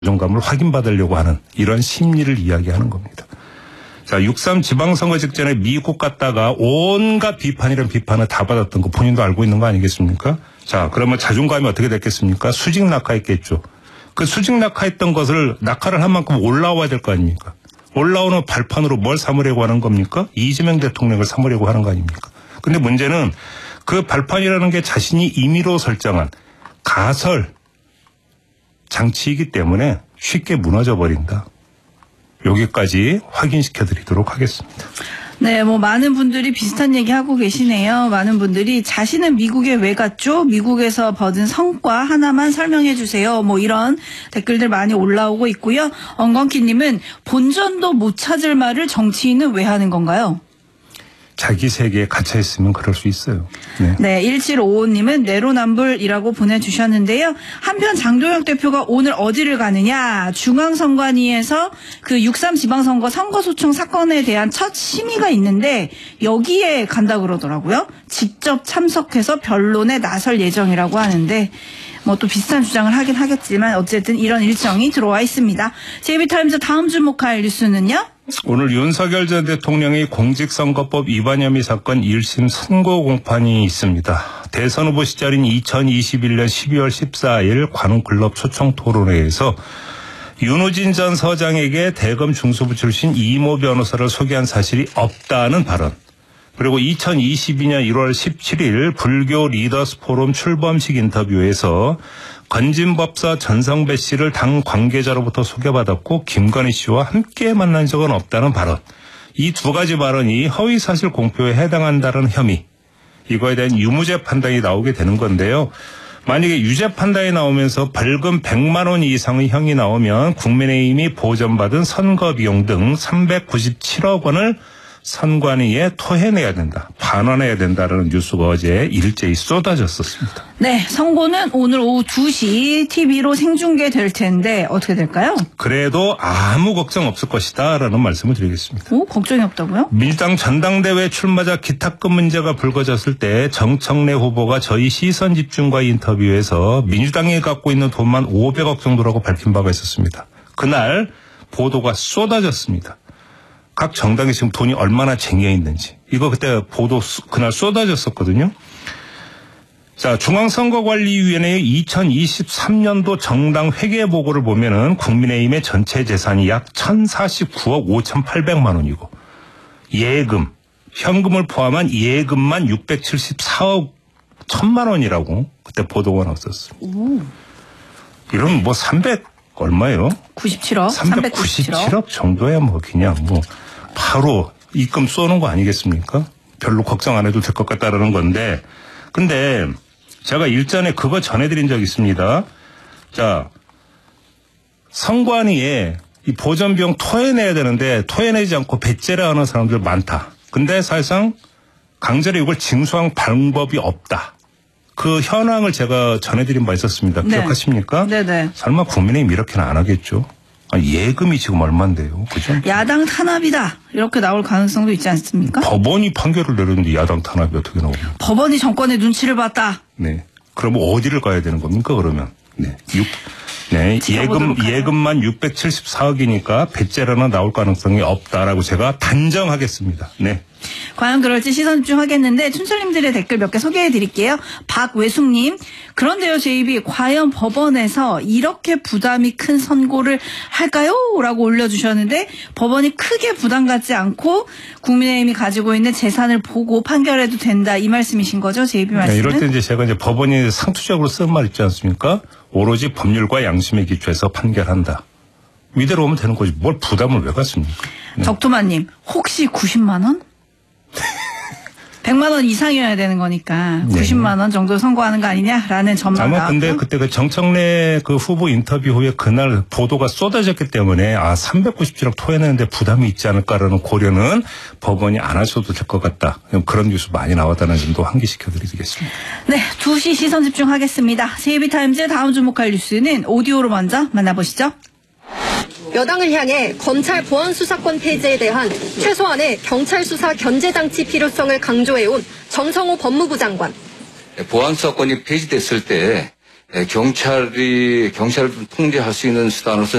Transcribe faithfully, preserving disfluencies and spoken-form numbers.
자존감을 확인받으려고 하는 이런 심리를 이야기하는 겁니다. 자, 육삼 지방선거 직전에 미국 갔다가 온갖 비판이란 비판을 다 받았던 거 본인도 알고 있는 거 아니겠습니까? 자, 그러면 자존감이 어떻게 됐겠습니까? 수직 낙하했겠죠. 그 수직 낙하했던 것을 낙하를 한 만큼 올라와야 될 거 아닙니까? 올라오는 발판으로 뭘 삼으려고 하는 겁니까? 이재명 대통령을 삼으려고 하는 거 아닙니까? 근데 문제는 그 발판이라는 게 자신이 임의로 설정한 가설 장치이기 때문에 쉽게 무너져 버린다. 여기까지 확인시켜 드리도록 하겠습니다. 네, 뭐 많은 분들이 비슷한 얘기 하고 계시네요. 많은 분들이 자신은 미국에 왜 갔죠? 미국에서 거둔 성과 하나만 설명해 주세요. 뭐 이런 댓글들 많이 올라오고 있고요. 엉겅키님은 본전도 못 찾을 말을 정치인은 왜 하는 건가요? 자기 세계에 갇혀 있으면 그럴 수 있어요. 네. 네, 일칠오오님은 내로남불이라고 보내주셨는데요. 한편 장도영 대표가 오늘 어디를 가느냐. 중앙선관위에서 그 육삼 지방선거 선거소총 사건에 대한 첫 심의가 있는데 여기에 간다 그러더라고요. 직접 참석해서 변론에 나설 예정이라고 하는데 뭐 또 비슷한 주장을 하긴 하겠지만 어쨌든 이런 일정이 들어와 있습니다. 제이비타임즈 다음 주목할 뉴스는요? 오늘 윤석열 전 대통령의 공직선거법 위반 혐의 사건 일 심 선고 공판이 있습니다. 대선 후보 시절인 이천이십일년 십이월 십사일 관훈클럽 초청 토론회에서 윤우진 전 서장에게 대검 중수부 출신 이모 변호사를 소개한 사실이 없다는 발언. 그리고 이천이십이년 일월 십칠일 불교 리더스 포럼 출범식 인터뷰에서 건진법사 전성배 씨를 당 관계자로부터 소개받았고 김건희 씨와 함께 만난 적은 없다는 발언. 이 두 가지 발언이 허위사실 공표에 해당한다는 혐의. 이거에 대한 유무죄 판단이 나오게 되는 건데요. 만약에 유죄 판단이 나오면서 벌금 백만 원 이상의 형이 나오면 국민의힘이 보전받은 선거비용 등 삼백구십칠억 원을 선관위에 토해내야 된다. 반환해야 된다는 뉴스가 어제 일제히 쏟아졌었습니다. 네, 선고는 오늘 오후 두 시 티비로 생중계될 텐데 어떻게 될까요? 그래도 아무 걱정 없을 것이다 라는 말씀을 드리겠습니다. 오, 걱정이 없다고요? 민주당 전당대회 출마자 기탁금 문제가 불거졌을 때 정청래 후보가 저희 시선집중과 인터뷰에서 민주당이 갖고 있는 돈만 오백억 정도라고 밝힌 바가 있었습니다. 그날 보도가 쏟아졌습니다. 각 정당이 지금 돈이 얼마나 쟁여 있는지. 이거 그때 보도 그날 쏟아졌었거든요. 자, 중앙선거관리위원회의 이천이십삼년도 정당 회계 보고를 보면은 국민의힘의 전체 재산이 약 천사십구억 오천팔백만 원이고 예금, 현금을 포함한 예금만 육백칠십사억 천만 원이라고 그때 보도가 나왔었습니다. 오. 이런 뭐 삼백 얼마예요? 구십칠억. 삼백구십칠억 정도야 뭐 그냥 뭐 바로 입금 쏘는 거 아니겠습니까? 별로 걱정 안 해도 될 것 같다라는 건데, 근데 제가 일전에 그거 전해드린 적이 있습니다. 자, 선관위에 이 보전비용 토해내야 되는데 토해내지 않고 배째라 하는 사람들 많다. 근데 사실상 강제로 이걸 징수한 방법이 없다. 그 현황을 제가 전해드린 바 있었습니다. 네. 기억하십니까? 네네. 설마 국민의힘 이렇게는 안 하겠죠? 아니, 예금이 지금 얼만데요? 그죠? 야당 탄압이다. 이렇게 나올 가능성도 있지 않습니까? 법원이 판결을 내렸는데 야당 탄압이 어떻게 나옵니까? 법원이 정권의 눈치를 봤다. 네. 그러면 어디를 가야 되는 겁니까, 그러면? 네. 육, 네. 예금, 예금만 육백칠십사억이니까 배째라는 나올 가능성이 없다라고 제가 단정하겠습니다. 네. 과연 그럴지 시선 집중하겠는데 춘철님들의 댓글 몇 개 소개해드릴게요. 박외숙님, 그런데요 제이비 과연 법원에서 이렇게 부담이 큰 선고를 할까요? 라고 올려주셨는데 법원이 크게 부담 갖지 않고 국민의힘이 가지고 있는 재산을 보고 판결해도 된다 이 말씀이신 거죠? 제이비 말씀은? 네, 이럴 때 이제 제가 이제 법원이 상투적으로 쓴 말 있지 않습니까? 오로지 법률과 양심에 기초해서 판결한다. 이대로 오면 되는 거지. 뭘 부담을 왜 갖습니까? 네. 적토마님, 혹시 구십만 원? 백만 원 이상이어야 되는 거니까 네. 구십만 원 정도 선고하는 거 아니냐라는 전망 아마 나왔고. 근데 그때 그 정청래 그 후보 인터뷰 후에 그날 보도가 쏟아졌기 때문에 아 삼백구십칠억 토해내는데 부담이 있지 않을까라는 고려는 법원이 안 하셔도 될 것 같다. 그런 뉴스 많이 나왔다는 점도 환기시켜드리겠습니다. 네, 두 시 시선 집중하겠습니다. 제이비타임즈 다음 주목할 뉴스는 오디오로 먼저 만나보시죠. 여당을 향해 검찰 보안수사권 폐지에 대한 최소한의 경찰 수사 견제 장치 필요성을 강조해온 정성호 법무부 장관. 보안수사권이 폐지됐을 때 경찰이 경찰을 통제할 수 있는 수단으로서